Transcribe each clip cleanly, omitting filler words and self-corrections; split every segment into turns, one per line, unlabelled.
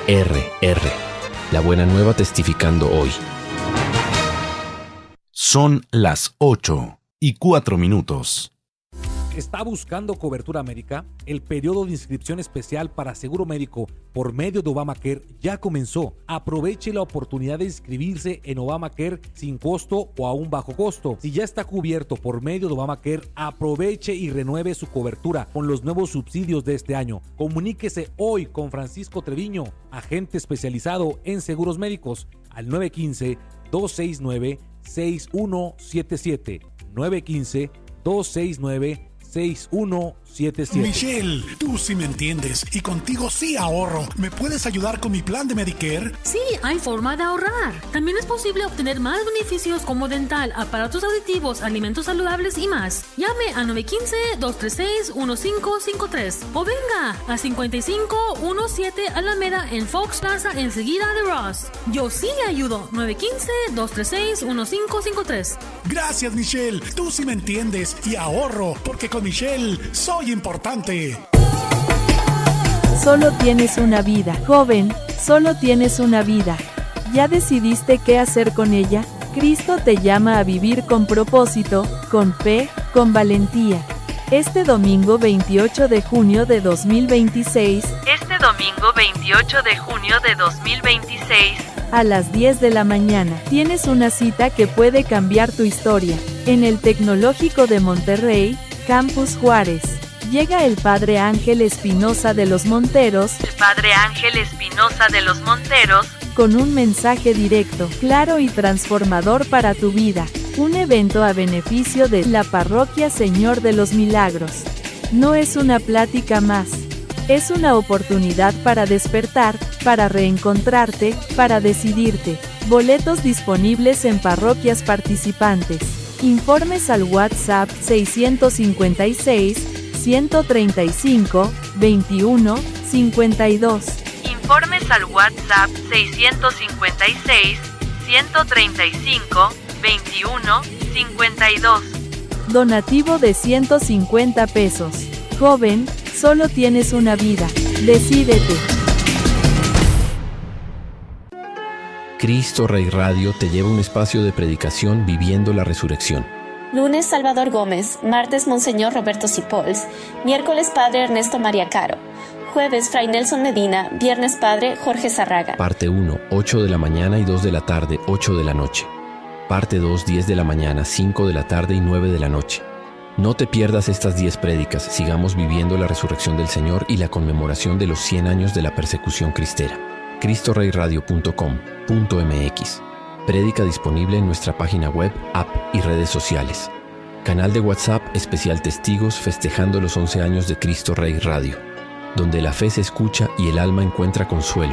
RR. La buena nueva testificando hoy.
Son las 8:04.
¿Está buscando cobertura médica? El periodo de inscripción especial para seguro médico por medio de Obamacare ya comenzó. Aproveche la oportunidad de inscribirse en Obamacare sin costo o a un bajo costo. Si ya está cubierto por medio de Obamacare, aproveche y renueve su cobertura con los nuevos subsidios de este año. Comuníquese hoy con Francisco Treviño, agente especializado en seguros médicos, al 915-269-6177. 915-269-6177.
Michelle, tú sí me entiendes y contigo sí ahorro. ¿Me puedes ayudar con mi plan de Medicare?
Sí, hay forma de ahorrar. También es posible obtener más beneficios como dental, aparatos auditivos, alimentos saludables y más. Llame a 915-236-1553 o venga a 5517 Alameda en Fox Plaza enseguida de Ross. Yo sí le ayudo. 915-236-1553.
Gracias, Michelle. Tú sí me entiendes y ahorro porque con Michelle soy importante.
Solo tienes una vida, joven, solo tienes una vida. ¿Ya decidiste qué hacer con ella? Cristo te llama a vivir con propósito, con fe, con valentía. Este domingo 28 de junio de 2026, a las 10 de la mañana, tienes una cita que puede cambiar tu historia. En el Tecnológico de Monterrey, Campus Juárez. Llega el Padre Ángel Espinosa de los Monteros, con un mensaje directo, claro y transformador para tu vida. Un evento a beneficio de la Parroquia Señor de los Milagros. No es una plática más. Es una oportunidad para despertar, para reencontrarte, para decidirte. Boletos disponibles en parroquias participantes. Informes al WhatsApp 655-135-2152.
Informes al WhatsApp 655-135-2152.
Donativo de 150 pesos. Joven, solo tienes una vida. Decídete.
Cristo Rey Radio te lleva a un espacio de predicación viviendo la resurrección.
Lunes, Salvador Gómez. Martes, Monseñor Roberto Sipols. Miércoles, Padre Ernesto María Caro. Jueves, Fray Nelson Medina. Viernes, Padre Jorge Zarraga.
Parte 1, 8 de la mañana y 2 de la tarde, 8 de la noche. Parte 2, 10 de la mañana, 5 de la tarde y 9 de la noche. No te pierdas estas 10 prédicas. Sigamos viviendo la resurrección del Señor y la conmemoración de los 100 años de la persecución cristera. CristoReyRadio.com.mx. Prédica disponible en nuestra página web, app y redes sociales. Canal de WhatsApp especial Testigos festejando los 11 años de Cristo Rey Radio, donde la fe se escucha y el alma encuentra consuelo.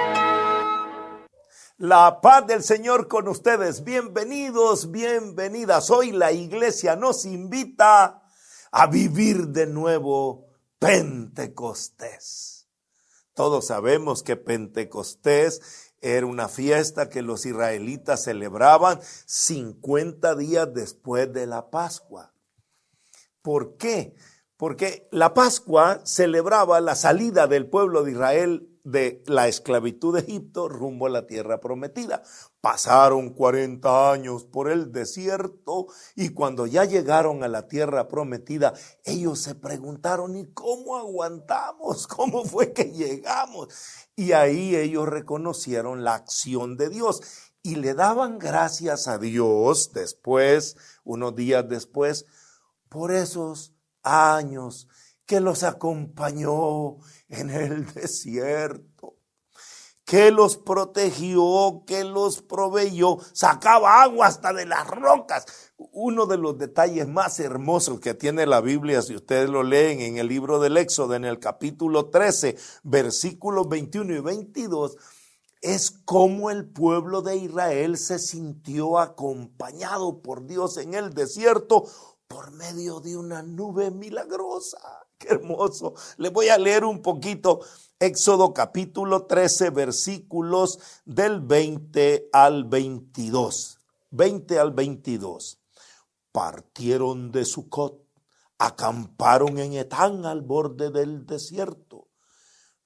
La paz del Señor con ustedes. Bienvenidos, bienvenidas. Hoy la iglesia nos invita a vivir de nuevo Pentecostés. Todos sabemos que Pentecostés era una fiesta que los israelitas celebraban 50 días después de la Pascua. ¿Por qué? Porque la Pascua celebraba la salida del pueblo de Israel de la esclavitud de Egipto rumbo a la tierra prometida. Pasaron 40 años por el desierto y cuando ya llegaron a la tierra prometida, ellos se preguntaron, ¿y cómo aguantamos? ¿Cómo fue que llegamos? Y ahí ellos reconocieron la acción de Dios y le daban gracias a Dios después, unos días después, por esos años que los acompañó en el desierto, que los protegió, que los proveyó, sacaba agua hasta de las rocas. Uno de los detalles más hermosos que tiene la Biblia, si ustedes lo leen en el libro del Éxodo, en el capítulo 13, versículos 21 y 22, es cómo el pueblo de Israel se sintió acompañado por Dios en el desierto por medio de una nube milagrosa. ¡Qué hermoso! Les voy a leer un poquito Éxodo capítulo 13, versículos del 20 al 22. 20 al 22. Partieron de Sucot, acamparon en Etán al borde del desierto.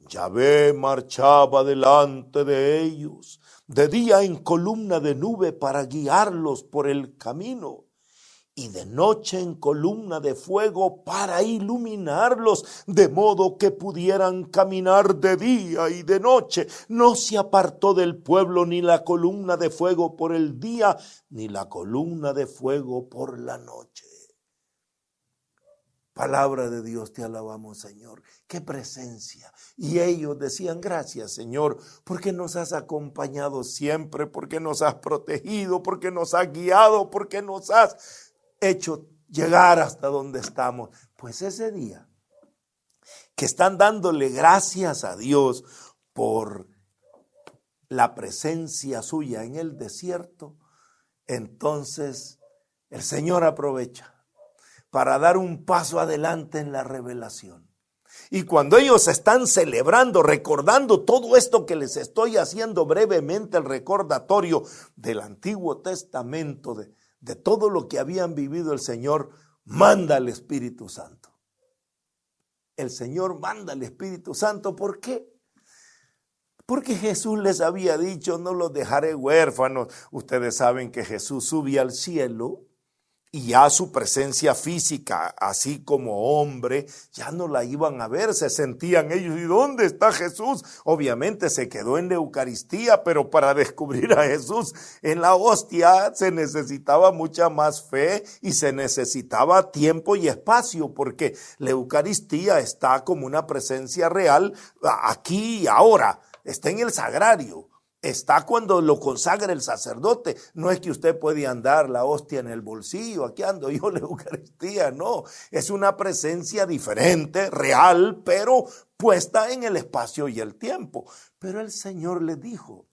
Yahvé marchaba delante de ellos, de día en columna de nube para guiarlos por el camino, y de noche en columna de fuego para iluminarlos, de modo que pudieran caminar de día y de noche. No se apartó del pueblo ni la columna de fuego por el día, ni la columna de fuego por la noche. Palabra de Dios, te alabamos, Señor. ¡Qué presencia! Y ellos decían, gracias, Señor, porque nos has acompañado siempre, porque nos has protegido, porque nos has guiado, porque nos has hecho llegar hasta donde estamos. Pues ese día que están dándole gracias a Dios por la presencia suya en el desierto, entonces el Señor aprovecha para dar un paso adelante en la revelación. Y cuando ellos están celebrando, recordando todo esto que les estoy haciendo brevemente, el recordatorio del Antiguo Testamento, de todo lo que habían vivido, el Señor manda al Espíritu Santo. El Señor manda al Espíritu Santo, ¿por qué? Porque Jesús les había dicho, no los dejaré huérfanos. Ustedes saben que Jesús subía al cielo y ya su presencia física, así como hombre, ya no la iban a ver, se sentían ellos, ¿y dónde está Jesús? Obviamente se quedó en la Eucaristía, pero para descubrir a Jesús en la hostia se necesitaba mucha más fe y se necesitaba tiempo y espacio, porque la Eucaristía está como una presencia real aquí y ahora, está en el sagrario. Está cuando lo consagra el sacerdote. No es que usted puede andar la hostia en el bolsillo, aquí ando yo la Eucaristía, no. Es una presencia diferente, real, pero puesta en el espacio y el tiempo. Pero el Señor le dijo,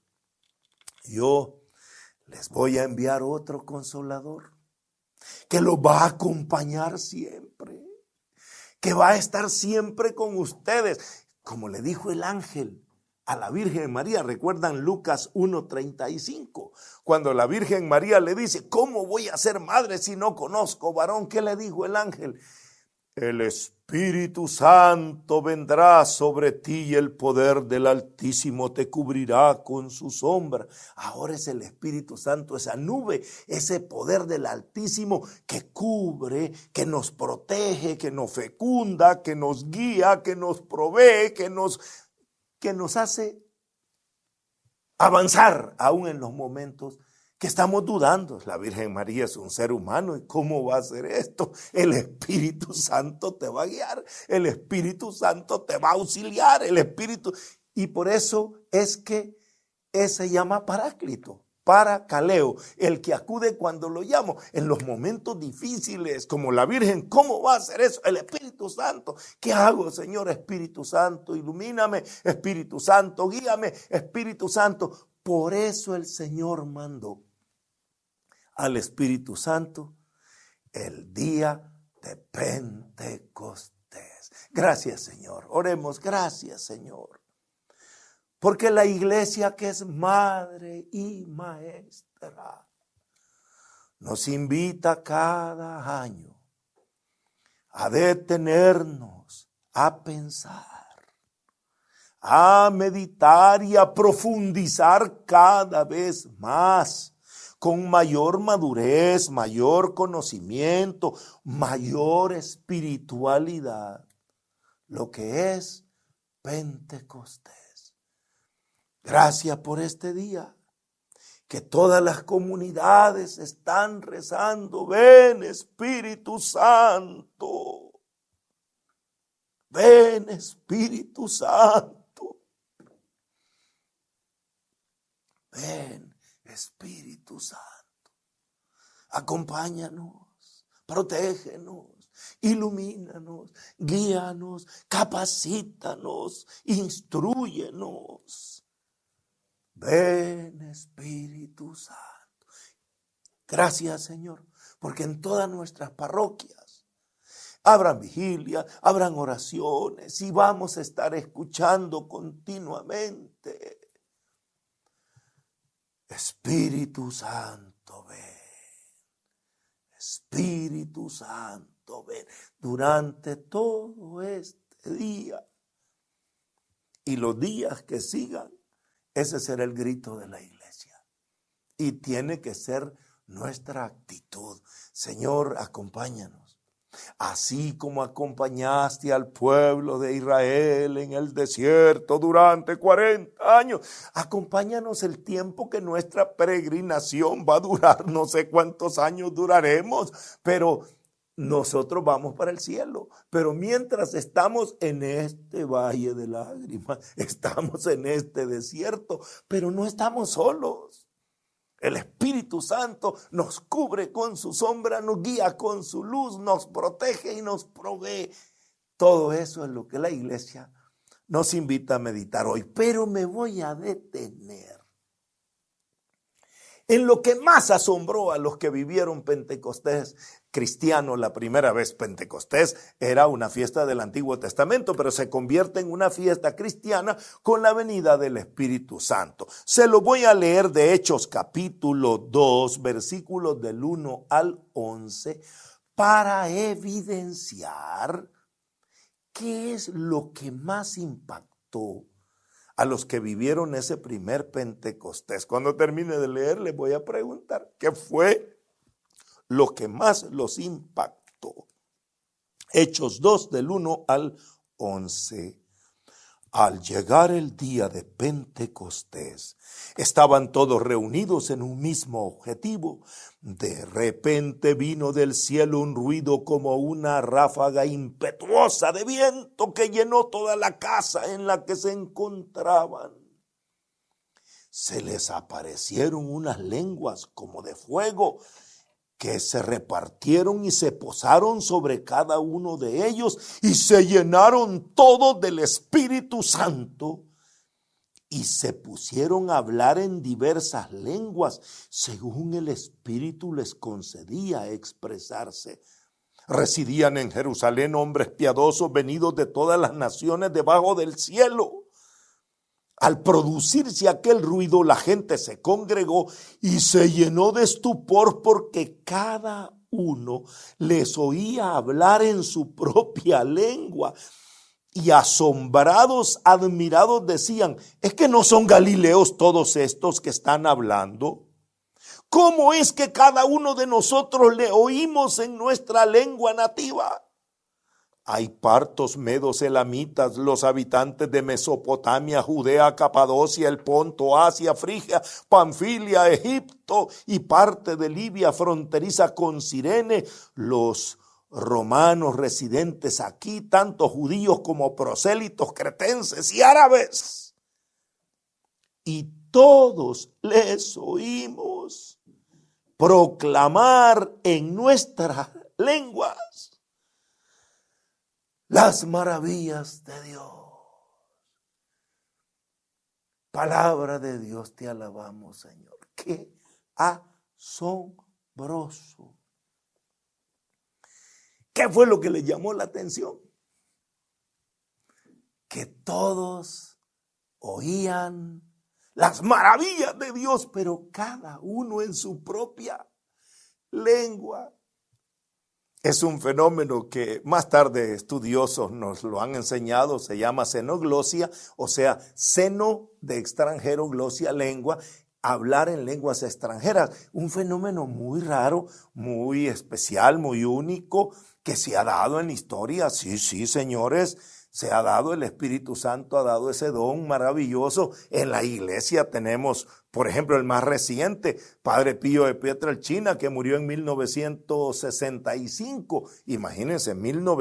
yo les voy a enviar otro consolador que los va a acompañar siempre, que va a estar siempre con ustedes, como le dijo el ángel a la Virgen María. ¿Recuerdan Lucas 1:35? Cuando la Virgen María le dice, ¿cómo voy a ser madre si no conozco varón? ¿Qué le dijo el ángel? El Espíritu Santo vendrá sobre ti y el poder del Altísimo te cubrirá con su sombra. Ahora es el Espíritu Santo, esa nube, ese poder del Altísimo que cubre, que nos protege, que nos fecunda, que nos guía, que nos provee, que nos hace avanzar aún en los momentos que estamos dudando. La Virgen María es un ser humano, ¿y cómo va a hacer esto? El Espíritu Santo te va a guiar, el Espíritu Santo te va a auxiliar, el Espíritu, y por eso es que se llama Paráclito, Paracaleo, el que acude cuando lo llamo, en los momentos difíciles, como la Virgen. ¿Cómo va a hacer eso? El Espíritu Santo. ¿Qué hago, Señor? Espíritu Santo, ilumíname, Espíritu Santo, guíame, Espíritu Santo. Por eso el Señor mandó al Espíritu Santo el día de Pentecostés. Gracias, Señor. Oremos, gracias, Señor. Porque la iglesia, que es madre y maestra, nos invita cada año a detenernos, a pensar, a meditar y a profundizar cada vez más, con mayor madurez, mayor conocimiento, mayor espiritualidad, lo que es Pentecostés. Gracias por este día, que todas las comunidades están rezando, ven Espíritu Santo, ven Espíritu Santo, ven Espíritu Santo, acompáñanos, protégenos, ilumínanos, guíanos, capacítanos, instrúyenos. Ven Espíritu Santo. Gracias, Señor, porque en todas nuestras parroquias habrán vigilias, habrán oraciones y vamos a estar escuchando continuamente. Espíritu Santo, ven. Espíritu Santo, ven. Durante todo este día y los días que sigan, ese será el grito de la iglesia. Y tiene que ser nuestra actitud. Señor, acompáñanos. Así como acompañaste al pueblo de Israel en el desierto durante 40 años, acompáñanos el tiempo que nuestra peregrinación va a durar. No sé cuántos años duraremos, pero nosotros vamos para el cielo. Pero mientras estamos en este valle de lágrimas, estamos en este desierto, pero no estamos solos. El Espíritu Santo nos cubre con su sombra, nos guía con su luz, nos protege y nos provee. Todo eso es lo que la iglesia nos invita a meditar hoy. Pero me voy a detener en lo que más asombró a los que vivieron Pentecostés cristiano. La primera vez Pentecostés era una fiesta del Antiguo Testamento, pero se convierte en una fiesta cristiana con la venida del Espíritu Santo. Se lo voy a leer de Hechos capítulo 2, versículos del 1 al 11, para evidenciar qué es lo que más impactó a los que vivieron ese primer Pentecostés. Cuando termine de leer, les voy a preguntar qué fue lo que más los impactó. Hechos 2, del 1 al 11. Al llegar el día de Pentecostés, estaban todos reunidos en un mismo objetivo. De repente vino del cielo un ruido como una ráfaga impetuosa de viento que llenó toda la casa en la que se encontraban. Se les aparecieron unas lenguas como de fuego que se repartieron y se posaron sobre cada uno de ellos y se llenaron todos del Espíritu Santo y se pusieron a hablar en diversas lenguas según el Espíritu les concedía expresarse. Residían en Jerusalén hombres piadosos venidos de todas las naciones debajo del cielo. Al producirse aquel ruido, la gente se congregó y se llenó de estupor porque cada uno les oía hablar en su propia lengua. Y asombrados, admirados decían, ¿es que no son galileos todos estos que están hablando? ¿Cómo es que cada uno de nosotros le oímos en nuestra lengua nativa? Hay partos, medos, elamitas, los habitantes de Mesopotamia, Judea, Capadocia, el Ponto, Asia, Frigia, Panfilia, Egipto y parte de Libia fronteriza con Cirene, los romanos residentes aquí, tanto judíos como prosélitos, cretenses y árabes. Y todos les oímos proclamar en nuestras lenguas las maravillas de Dios. Palabra de Dios, te alabamos, Señor. Qué asombroso. ¿Qué fue lo que le llamó la atención? Que todos oían las maravillas de Dios, pero cada uno en su propia lengua. Es un fenómeno que más tarde estudiosos nos lo han enseñado, se llama xenoglosia, o sea, seno de extranjero, glosia, lengua, hablar en lenguas extranjeras. Un fenómeno muy raro, muy especial, muy único, que se ha dado en la historia. Sí, señores, se ha dado, el Espíritu Santo ha dado ese don maravilloso. En la iglesia tenemos, por ejemplo, el más reciente, Padre Pío de Pietrelcina, que murió en 1965. Imagínense,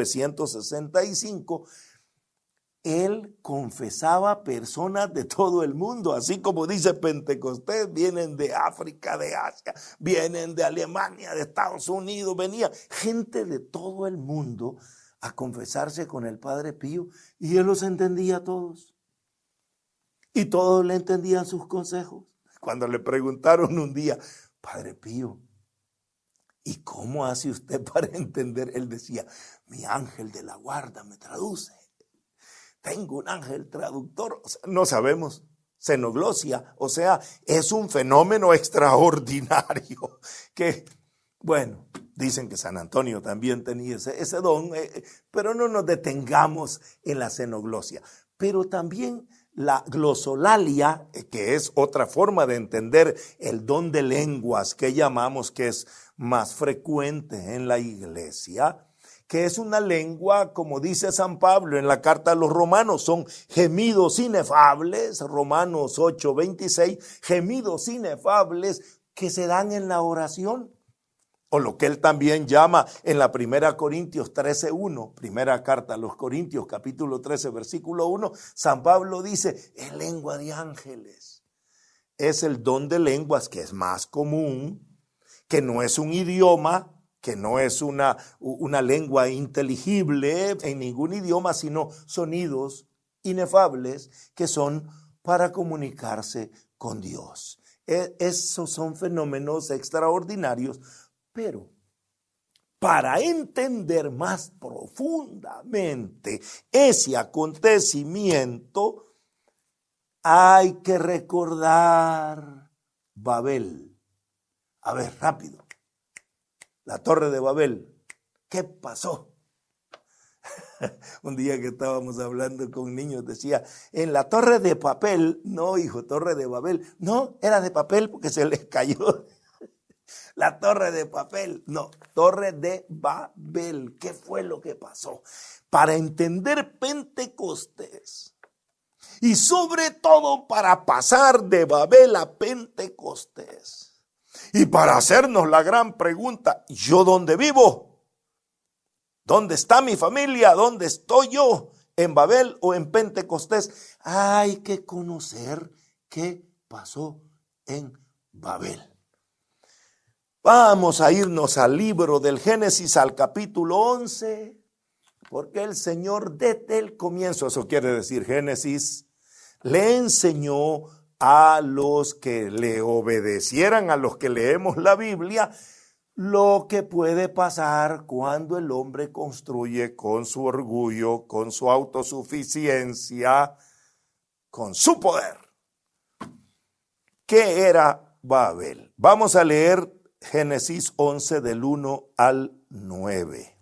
1965. Él confesaba personas de todo el mundo, así como dice Pentecostés, vienen de África, de Asia, vienen de Alemania, de Estados Unidos, venía gente de todo el mundo a confesarse con el Padre Pío, y él los entendía a todos. Y todos le entendían sus consejos. Cuando le preguntaron un día, Padre Pío, ¿y cómo hace usted para entender? Él decía, mi ángel de la guarda me traduce. Tengo un ángel traductor. O sea, no sabemos, xenoglosia, o sea, es un fenómeno extraordinario que, bueno, dicen que San Antonio también tenía ese don, pero no nos detengamos en la xenoglosia. pero también la glosolalia, que es otra forma de entender el don de lenguas que llamamos, que es más frecuente en la iglesia, que es una lengua, como dice San Pablo en la carta a los Romanos, son gemidos inefables, Romanos 8:26, gemidos inefables que se dan en la oración. O lo que él también llama en la 1 Corintios 13:1, primera carta a los Corintios, capítulo 13, versículo 1, San Pablo dice, es lengua de ángeles. Es el don de lenguas que es más común, que no es un idioma, que no es una lengua inteligible en ningún idioma, sino sonidos inefables que son para comunicarse con Dios. Esos son fenómenos extraordinarios. Pero para entender más profundamente ese acontecimiento, hay que recordar Babel. A ver, rápido. La Torre de Babel. ¿Qué pasó? Un día que estábamos hablando con niños decía, en la Torre de Papel, no hijo, Torre de Babel. No, era de papel porque se les cayó. La Torre de Papel, no, Torre de Babel. ¿Qué fue lo que pasó? Para entender Pentecostés y sobre todo para pasar de Babel a Pentecostés y para hacernos la gran pregunta, ¿yo dónde vivo? ¿Dónde está mi familia? ¿Dónde estoy yo? ¿En Babel o en Pentecostés? Hay que conocer qué pasó en Babel. Vamos a irnos al libro del Génesis, al capítulo 11, porque el Señor desde el comienzo, eso quiere decir Génesis, le enseñó a los que le obedecieran, a los que leemos la Biblia, lo que puede pasar cuando el hombre construye con su orgullo, con su autosuficiencia, con su poder. ¿Qué era Babel? Vamos a leer Génesis 11 del 1 al 9.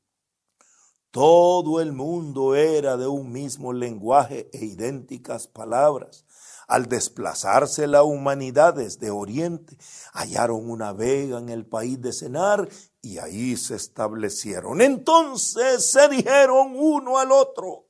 Todo el mundo era de un mismo lenguaje e idénticas palabras. Al desplazarse la humanidad desde Oriente, hallaron una vega en el país de Senar y ahí se establecieron. Entonces se dijeron uno al otro,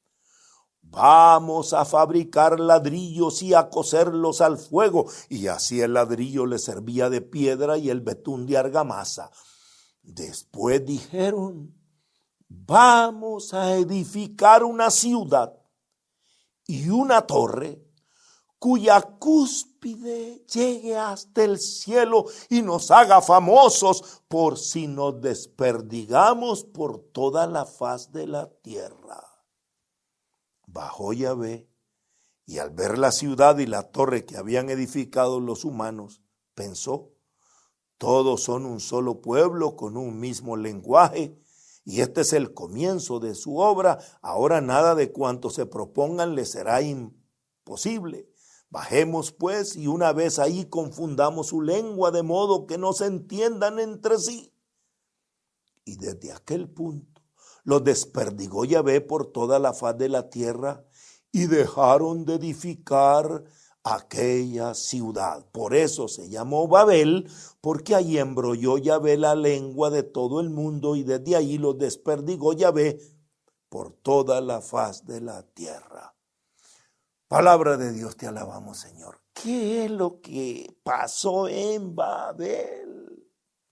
vamos a fabricar ladrillos y a cocerlos al fuego. Y así el ladrillo le servía de piedra y el betún de argamasa. Después dijeron, vamos a edificar una ciudad y una torre cuya cúspide llegue hasta el cielo y nos haga famosos por si nos desperdigamos por toda la faz de la tierra. Bajó Yahvé, y al ver la ciudad y la torre que habían edificado los humanos, pensó, todos son un solo pueblo con un mismo lenguaje, y este es el comienzo de su obra. Ahora nada de cuanto se propongan les será imposible. Bajemos pues, y una vez ahí confundamos su lengua de modo que no se entiendan entre sí. Y desde aquel punto los desperdigó Yahvé por toda la faz de la tierra y dejaron de edificar aquella ciudad. Por eso se llamó Babel, porque ahí embrolló Yahvé la lengua de todo el mundo y desde ahí los desperdigó Yahvé por toda la faz de la tierra. Palabra de Dios, te alabamos, Señor. ¿Qué es lo que pasó en Babel?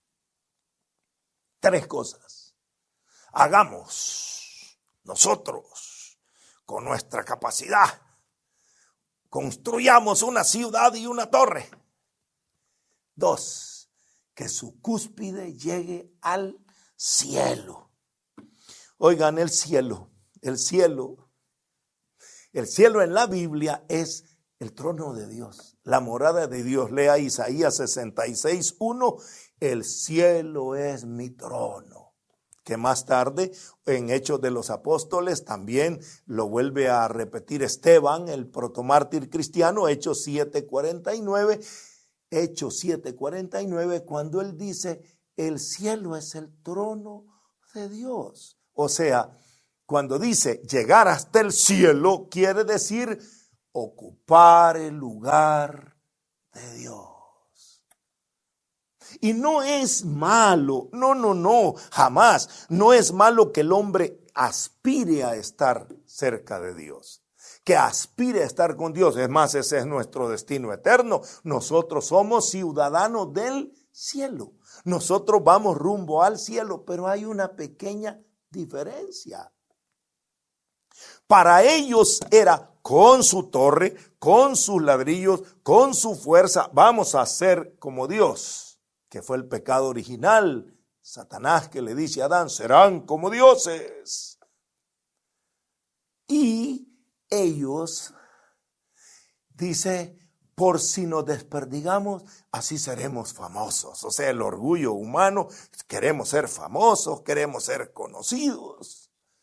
3 cosas. Hagamos nosotros con nuestra capacidad, construyamos una ciudad y una torre. 2, que su cúspide llegue al cielo. Oigan, el cielo en la Biblia es el trono de Dios, la morada de Dios. Lea Isaías 66:1, el cielo es mi trono. Que más tarde en Hechos de los Apóstoles también lo vuelve a repetir Esteban, el protomártir cristiano, Hechos 7:49, cuando él dice, el cielo es el trono de Dios. O sea, cuando dice llegar hasta el cielo, quiere decir ocupar el lugar de Dios. Y no es malo, no, jamás. No es malo que el hombre aspire a estar cerca de Dios, que aspire a estar con Dios. Es más, ese es nuestro destino eterno. Nosotros somos ciudadanos del cielo. Nosotros vamos rumbo al cielo, pero hay una pequeña diferencia. Para ellos era con su torre, con sus ladrillos, con su fuerza, vamos a ser como Dios, que fue el pecado original. Satanás que le dice a Adán, serán como dioses. Y ellos, dice, por si nos desperdigamos, así seremos famosos. O sea, el orgullo humano, queremos ser famosos, queremos ser conocidos.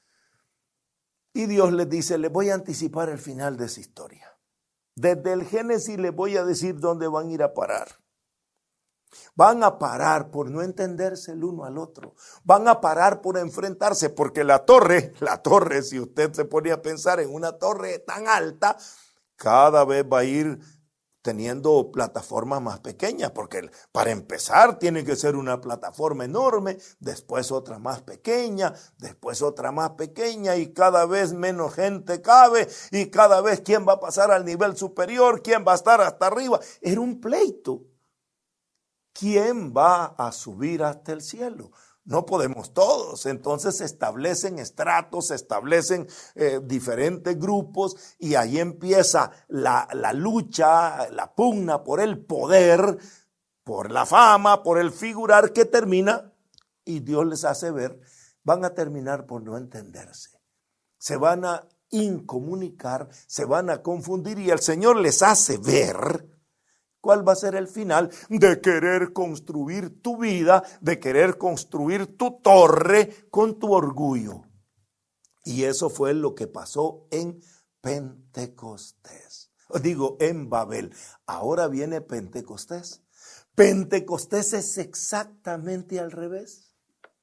Y Dios les dice, les voy a anticipar el final de esa historia. Desde el Génesis les voy a decir dónde van a ir a parar. Van a parar por no entenderse el uno al otro. Van a parar por enfrentarse, porque la torre, si usted se pone a pensar en una torre tan alta, cada vez va a ir teniendo plataformas más pequeñas, porque para empezar tiene que ser una plataforma enorme, después otra más pequeña, después otra más pequeña, y cada vez menos gente cabe, y cada vez quién va a pasar al nivel superior, quién va a estar hasta arriba. Era un pleito. ¿Quién va a subir hasta el cielo? No podemos todos. Entonces se establecen estratos, se establecen diferentes grupos, y ahí empieza la lucha, la pugna por el poder, por la fama, por el figurar, que termina, y Dios les hace ver, van a terminar por no entenderse. Se van a incomunicar, se van a confundir, y el Señor les hace ver ¿cuál va a ser el final de querer construir tu vida, de querer construir tu torre con tu orgullo? Y eso fue lo que pasó en Pentecostés. Digo, en Babel. Ahora viene Pentecostés. Pentecostés es exactamente al revés.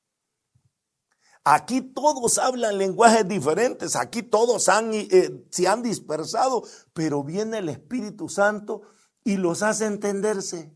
Aquí todos hablan lenguajes diferentes, aquí todos se han dispersado, pero viene el Espíritu Santo y los hace entenderse.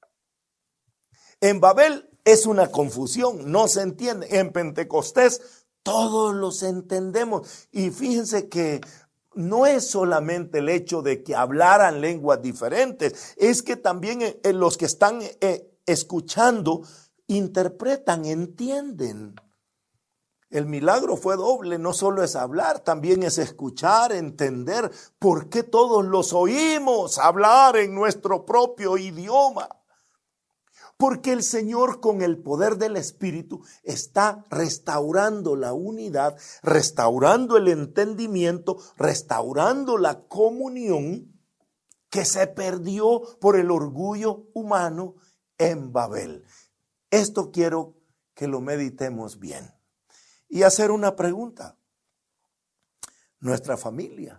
En Babel es una confusión, no se entiende. En Pentecostés todos los entendemos. Y fíjense que no es solamente el hecho de que hablaran lenguas diferentes, es que también los que están escuchando interpretan, entienden. El milagro fue doble, no solo es hablar, también es escuchar, entender, por qué todos los oímos hablar en nuestro propio idioma. Porque el Señor, con el poder del Espíritu, está restaurando la unidad, restaurando el entendimiento, restaurando la comunión que se perdió por el orgullo humano en Babel. Esto quiero que lo meditemos bien. Y hacer una pregunta. ¿Nuestra familia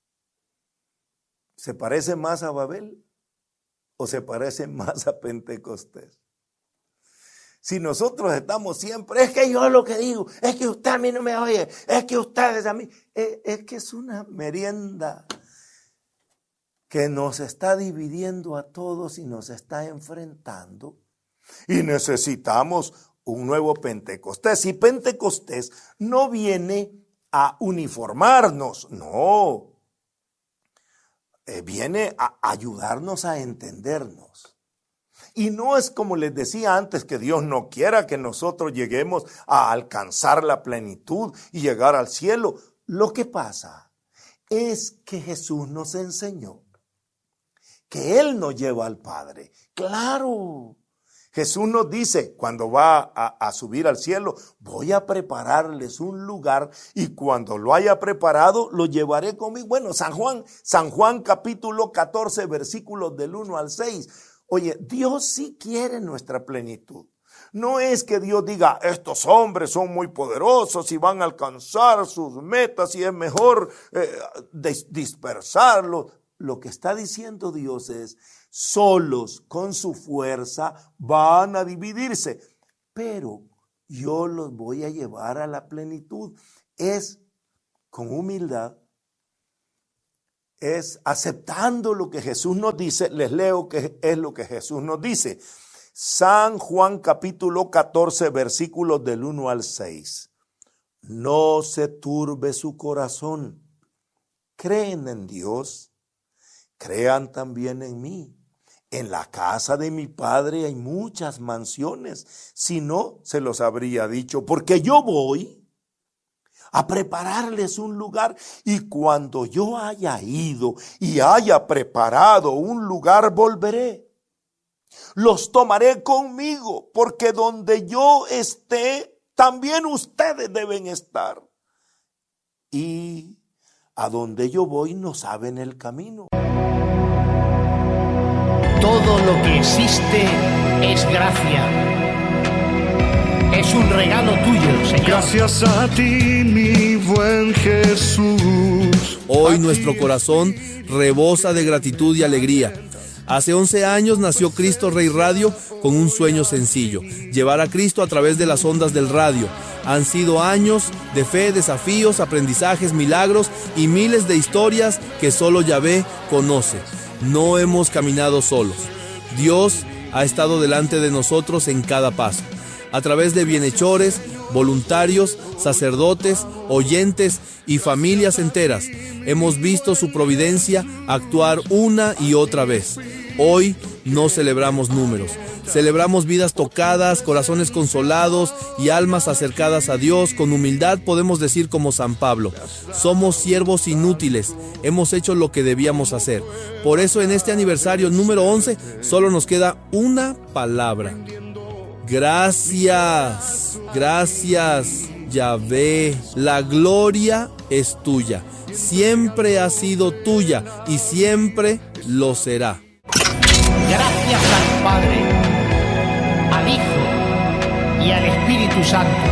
se parece más a Babel o se parece más a Pentecostés? Si nosotros estamos siempre, es que yo lo que digo, es que usted a mí no me oye, es que ustedes a mí, es que es una merienda que nos está dividiendo a todos y nos está enfrentando, y necesitamos un nuevo Pentecostés. Y Pentecostés no viene a uniformarnos, no. Viene a ayudarnos a entendernos. Y no es como les decía antes, que Dios no quiera que nosotros lleguemos a alcanzar la plenitud y llegar al cielo. Lo que pasa es que Jesús nos enseñó que Él nos lleva al Padre. Claro. Jesús nos dice, cuando va a subir al cielo, voy a prepararles un lugar, y cuando lo haya preparado, lo llevaré conmigo. Bueno, San Juan capítulo 14, versículos del 1 al 6. Oye, Dios sí quiere nuestra plenitud. No es que Dios diga, estos hombres son muy poderosos y van a alcanzar sus metas y es mejor dispersarlos. Lo que está diciendo Dios es, solos con su fuerza van a dividirse, pero yo los voy a llevar a la plenitud. Es con humildad, es aceptando lo que Jesús nos dice. Les leo que es lo que Jesús nos dice. San Juan capítulo 14, versículos del 1 al 6. No se turbe su corazón. Creen en Dios, crean también en mí. En la casa de mi Padre hay muchas mansiones. Si no, se los habría dicho, porque yo voy a prepararles un lugar, y cuando yo haya ido y haya preparado un lugar, volveré. Los tomaré conmigo, porque donde yo esté, también ustedes deben estar. Y a donde yo voy no saben el camino.
Todo lo que existe es gracia. Es un regalo tuyo, Señor.
Gracias a ti, mi buen Jesús.
Hoy nuestro corazón rebosa de gratitud y alegría. Hace 11 años nació Cristo Rey Radio con un sueño sencillo: llevar a Cristo a través de las ondas del radio. Han sido años de fe, desafíos, aprendizajes, milagros y miles de historias que solo Yahvé conoce. No hemos caminado solos. Dios ha estado delante de nosotros en cada paso. A través de bienhechores, voluntarios, sacerdotes, oyentes y familias enteras, hemos visto su providencia actuar una y otra vez. Hoy no celebramos números, celebramos vidas tocadas, corazones consolados y almas acercadas a Dios. Con humildad podemos decir como San Pablo: somos siervos inútiles, hemos hecho lo que debíamos hacer. Por eso en este aniversario número 11 solo nos queda una palabra: gracias. Gracias, Yahvé. La gloria es tuya, siempre ha sido tuya y siempre lo será.
Gracias al Padre, al Hijo y al Espíritu Santo.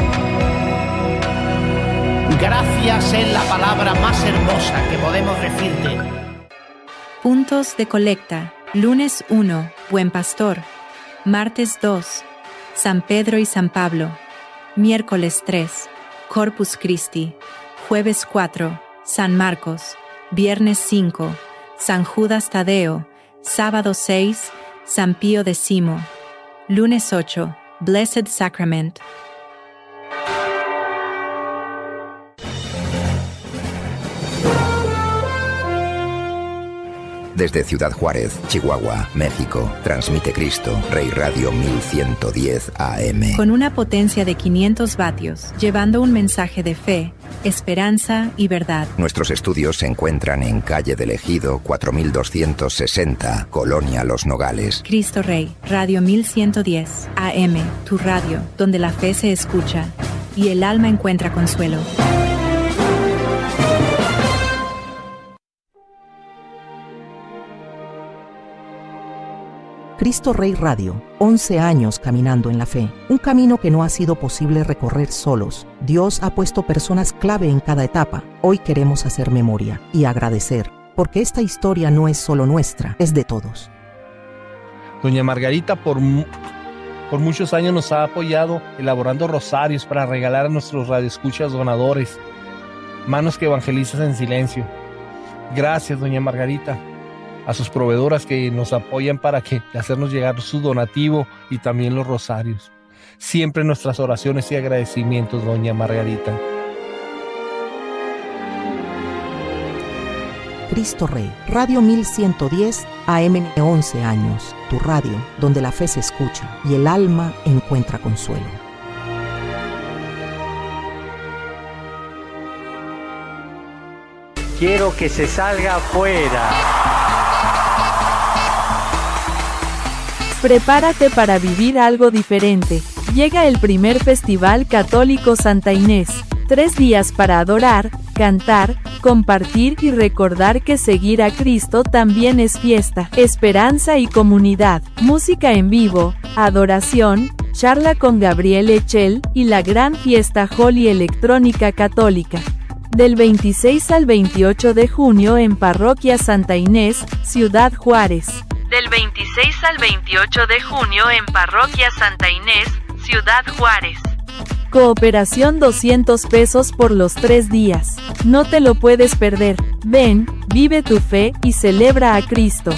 Gracias es la palabra más hermosa que podemos decirte.
Puntos de colecta. Lunes 1, Buen Pastor. Martes 2, San Pedro y San Pablo. Miércoles 3, Corpus Christi. Jueves 4, San Marcos. Viernes 5, San Judas Tadeo. Sábado 6, San Pío X. Lunes 8, Blessed Sacrament.
Desde Ciudad Juárez, Chihuahua, México, transmite Cristo Rey Radio 1110 AM.
Con una potencia de 500 vatios, llevando un mensaje de fe, esperanza y verdad.
Nuestros estudios se encuentran en Calle del Ejido, 4260, Colonia Los Nogales.
Cristo Rey, Radio 1110 AM, tu radio, donde la fe se escucha y el alma encuentra consuelo.
Cristo Rey Radio, 11 años caminando en la fe. Un camino que no ha sido posible recorrer solos. Dios ha puesto personas clave en cada etapa. Hoy queremos hacer memoria y agradecer, porque esta historia no es solo nuestra, es de todos.
Doña Margarita por muchos años nos ha apoyado elaborando rosarios para regalar a nuestros radioescuchas donadores. Manos que evangelizan en silencio. Gracias, doña Margarita. A sus proveedoras que nos apoyan para hacernos llegar su donativo y también los rosarios. Siempre nuestras oraciones y agradecimientos, doña Margarita.
Cristo Rey, Radio 1110 AM, 11 años, tu radio, donde la fe se escucha y el alma encuentra consuelo.
Quiero que se salga afuera.
Prepárate para vivir algo diferente. Llega el primer Festival Católico Santa Inés. 3 días para adorar, cantar, compartir y recordar que seguir a Cristo también es fiesta, esperanza y comunidad. Música en vivo, adoración, charla con Gabriel Echel y la gran fiesta Holy Electrónica Católica. Del 26 al 28 de junio en Parroquia Santa Inés, Ciudad Juárez.
Del 26 al 28 de junio en Parroquia Santa Inés, Ciudad Juárez.
Cooperación 200 pesos por los 3 días. No te lo puedes perder. Ven, vive tu fe y celebra a Cristo.